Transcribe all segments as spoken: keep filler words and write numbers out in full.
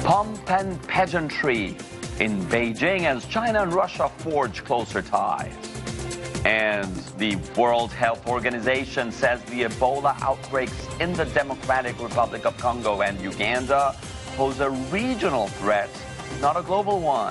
Pomp and pageantry in Beijing as China and Russia forge closer ties. And the World Health Organization says the Ebola outbreaks in the Democratic Republic of Congo and Uganda pose a regional threat, not a global one.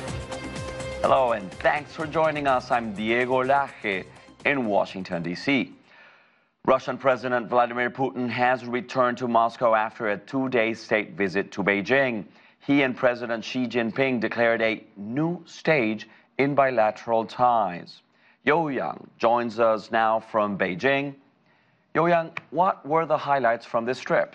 Hello and thanks for joining us. I'm Diego Laje in Washington, D C Russian President Vladimir Putin has returned to Moscow after a two-day state visit to Beijing. He and President Xi Jinping declared a new stage in bilateral ties. Youyang joins us now from Beijing. Youyang, what were the highlights from this trip?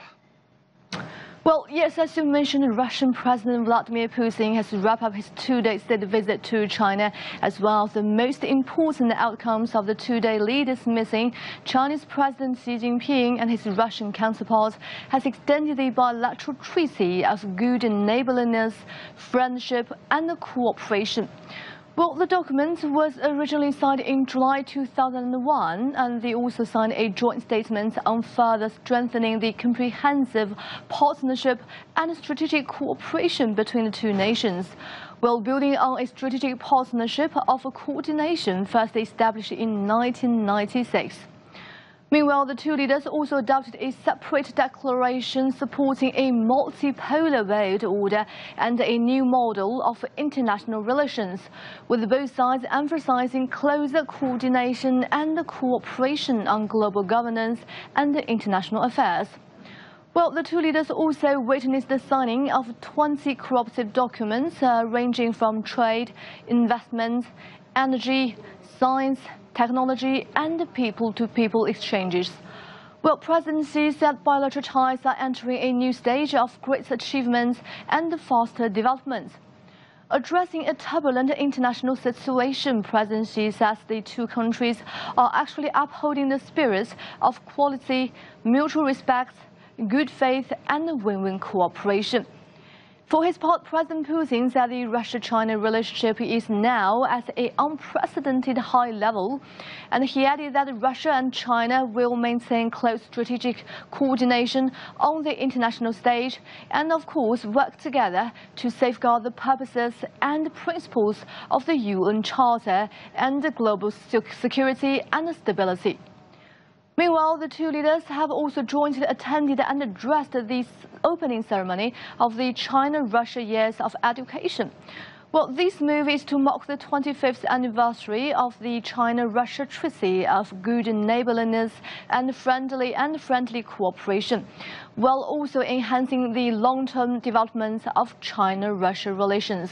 Well, yes, as you mentioned, Russian President Vladimir Putin has wrapped up his two-day state visit to China. As one of the most important outcomes of the two-day leaders meeting, Chinese President Xi Jinping and his Russian counterpart has extended the bilateral treaty of good neighborliness, friendship and cooperation. Well, the document was originally signed in July two thousand one, and they also signed a joint statement on further strengthening the comprehensive partnership and strategic cooperation between the two nations, while building on a strategic partnership of coordination first established in nineteen ninety-six. Meanwhile, the two leaders also adopted a separate declaration supporting a multipolar world order and a new model of international relations, with both sides emphasizing closer coordination and cooperation on global governance and international affairs. Well, the two leaders also witnessed the signing of twenty cooperative documents uh, ranging from trade, investment, energy, science, technology and people-to-people exchanges. Well, President Xi said bilateral ties are entering a new stage of great achievements and faster development. Addressing a turbulent international situation, President Xi says the two countries are actually upholding the spirits of quality, mutual respect, good faith and win-win cooperation. For his part, President Putin said the Russia-China relationship is now at an unprecedented high level, and he added that Russia and China will maintain close strategic coordination on the international stage and, of course, work together to safeguard the purposes and principles of the U N Charter and global security and stability. Meanwhile, the two leaders have also jointly attended and addressed the opening ceremony of the China-Russia Years of Education. Well, this move is to mark the twenty-fifth anniversary of the China-Russia Treaty of Good Neighborliness and Friendly and Friendly Cooperation, while also enhancing the long-term development of China-Russia relations.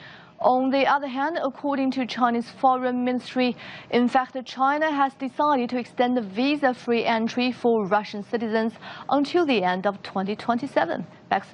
On the other hand, according to Chinese Foreign Ministry, in fact, China has decided to extend the visa-free entry for Russian citizens until the end of twenty twenty-seven. Back